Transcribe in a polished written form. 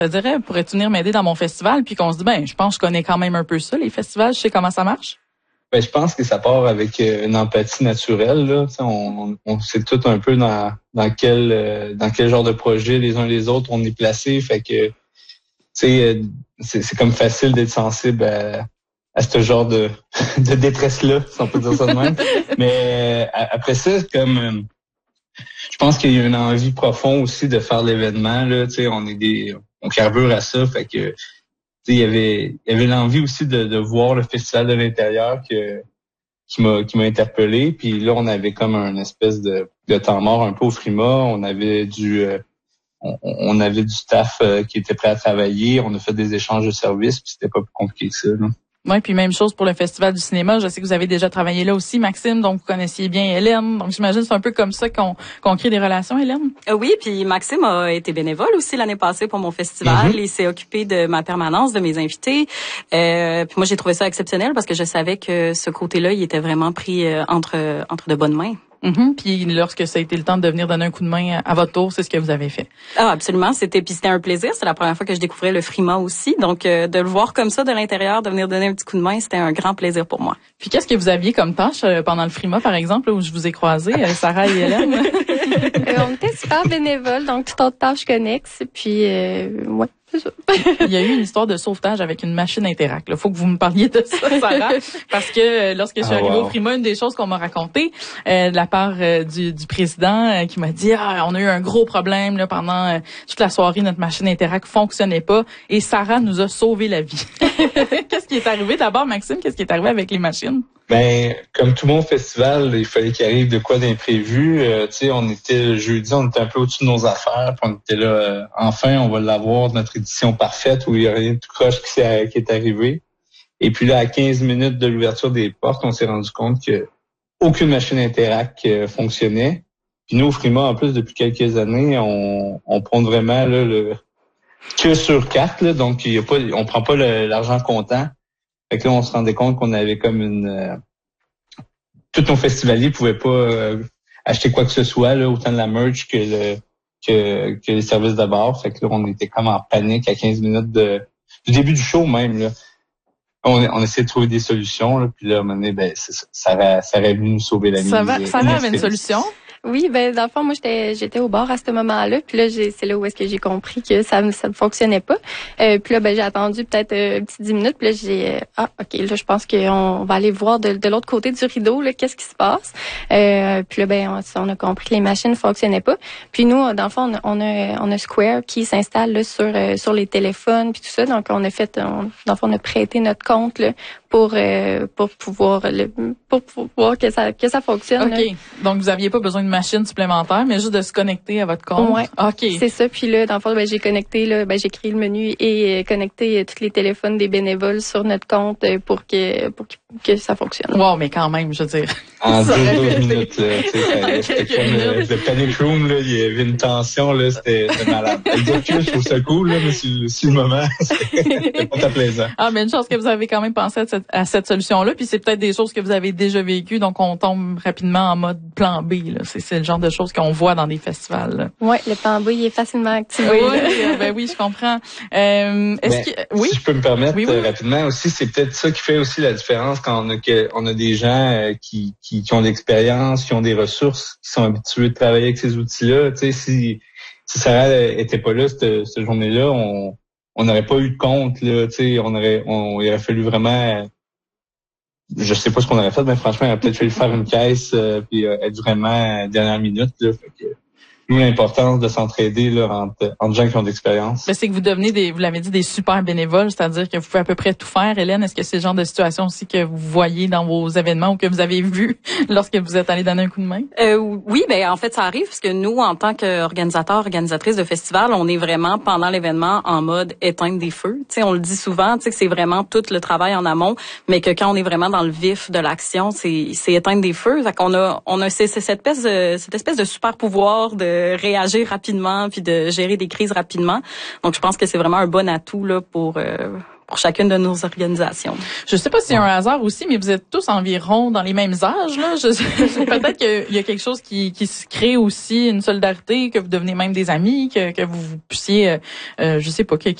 Je dirais, pourrais-tu venir m'aider dans mon festival? Puis qu'on se dit, je pense que je connais quand même un peu ça, les festivals, je sais comment ça marche. Je pense que ça part avec une empathie naturelle, là. On sait tout un peu dans quel genre de projet les uns les autres on est placés. Fait que c'est comme facile d'être sensible à ce genre de détresse-là, si on peut dire ça de même. Mais après ça, comme je pense qu'il y a une envie profonde aussi de faire l'événement, là. On carbure à ça. Fait que il y avait l'envie aussi de voir le festival de l'intérieur qui m'a interpellé. Puis là, on avait comme un espèce de temps mort un peu au Frima. On avait on avait du staff qui était prêt à travailler. On a fait des échanges de services, puis c'était pas plus compliqué que ça, là. Oui, puis même chose pour le Festival du cinéma. Je sais que vous avez déjà travaillé là aussi, Maxime, donc vous connaissiez bien Hélène. Donc j'imagine que c'est un peu comme ça qu'on crée des relations, Hélène. Oui, puis Maxime a été bénévole aussi l'année passée pour mon festival. Il s'est occupé de ma permanence, de mes invités. Puis moi, j'ai trouvé ça exceptionnel parce que je savais que ce côté-là, il était vraiment pris entre de bonnes mains. Puis lorsque ça a été le temps de venir donner un coup de main à votre tour, c'est ce que vous avez fait. Ah, absolument. C'était un plaisir. C'était la première fois que je découvrais le Frima aussi. Donc, de le voir comme ça de l'intérieur, de venir donner un petit coup de main, c'était un grand plaisir pour moi. Puis qu'est-ce que vous aviez comme tâche pendant le Frima, par exemple, où je vous ai croisé, Sarah et Hélène? On était super bénévoles, donc toute autre tâche connexe. Puis, ouais. Il y a eu une histoire de sauvetage avec une machine Interact. Il faut que vous me parliez de ça, Sarah, parce que lorsque je suis arrivée au Frima, une des choses qu'on m'a racontée de la part du président qui m'a dit on a eu un gros problème là pendant toute la soirée, notre machine Interact fonctionnait pas et Sarah nous a sauvé la vie. Qu'est-ce qui est arrivé d'abord, Maxime? Qu'est-ce qui est arrivé avec les machines? Comme tout bon festival, il fallait qu'il arrive de quoi d'imprévu. On était jeudi, on était un peu au-dessus de nos affaires. Puis on était là, enfin, on va l'avoir, notre édition parfaite où il n'y a rien de tout croche qui est arrivé. Et puis là, à 15 minutes de l'ouverture des portes, on s'est rendu compte que aucune machine Interact fonctionnait. Puis nous, au Frima, en plus, depuis quelques années, on prend vraiment là, que sur carte. Là, donc, on prend pas l'argent comptant. Fait que là, on se rendait compte qu'on avait comme tous nos festivaliers pouvaient pas acheter quoi que ce soit, là, autant de la merch que les services de bord. Fait que là, on était comme en panique à 15 minutes du début du show même, là. On essayait de trouver des solutions, là, puis là, à un moment donné, ça aurait venu nous sauver la vie. Ça avait une solution? Oui, dans le fond, moi, j'étais au bar à ce moment-là. Puis là, c'est là où est-ce que j'ai compris que ça ne fonctionnait pas. Puis là, j'ai attendu peut-être un petit 10 minutes. Puis là, OK, là, je pense qu'on va aller voir de l'autre côté du rideau, là, qu'est-ce qui se passe. Puis là, on a compris que les machines ne fonctionnaient pas. Puis nous, dans le fond, on a Square qui s'installe là, sur les téléphones puis tout ça. Donc, on a prêté notre compte là, pour pouvoir que ça fonctionne. OK. Là. Donc, vous aviez pas besoin de machine supplémentaire, mais juste de se connecter à votre compte. Ouais. OK. C'est ça. Puis là, dans le fond, j'ai connecté, là, j'ai créé le menu et connecté tous les téléphones des bénévoles sur notre compte pour que ça fonctionne. Wow, mais quand même, je veux dire. En 12 minutes, là, c'était comme le panic room, là, il y avait une tension, là, c'était malade. Le recul, je trouve ça cool, là, mais sur le moment, c'était pas très plaisant. Ah, mais une chose que vous avez quand même pensé à cette solution-là, puis c'est peut-être des choses que vous avez déjà vécues, donc on tombe rapidement en mode plan B, là. C'est le genre de choses qu'on voit dans des festivals. Oui, le plan B, il est facilement activé. Oui, je comprends. Oui? Si je peux me permettre rapidement aussi, c'est peut-être ça qui fait aussi la différence quand on a des gens qui ont de l'expérience, qui ont des ressources, qui sont habitués de travailler avec ces outils-là. Tu sais, si Sarah était pas là cette journée-là, on n'aurait pas eu de compte, là. Tu sais, il aurait fallu vraiment. Je sais pas ce qu'on aurait fait, mais franchement, il aurait peut-être fallu faire une caisse puis être vraiment dernière minute, là. Fait que nous, l'importance de s'entraider là entre gens qui ont de l'expérience. Mais c'est que vous devenez vous l'avez dit, des super bénévoles, c'est-à-dire que vous pouvez à peu près tout faire. Hélène, est-ce que c'est le genre de situation aussi que vous voyez dans vos événements ou que vous avez vu lorsque vous êtes allé donner un coup de main? Oui, en fait, ça arrive parce que nous, en tant qu'organisateurs, organisatrices de festival, on est vraiment pendant l'événement en mode éteindre des feux. Tu sais, on le dit souvent, tu sais, que c'est vraiment tout le travail en amont, mais que quand on est vraiment dans le vif de l'action, c'est éteindre des feux. Fait qu'on a cette espèce de super pouvoir de réagir rapidement puis de gérer des crises rapidement. Donc je pense que c'est vraiment un bon atout là pour pour chacune de nos organisations. Je sais pas si c'est un hasard aussi, mais vous êtes tous environ dans les mêmes âges, là. Peut-être qu'il y a quelque chose qui se crée aussi, une solidarité, que vous devenez même des amis, que vous puissiez, je sais pas,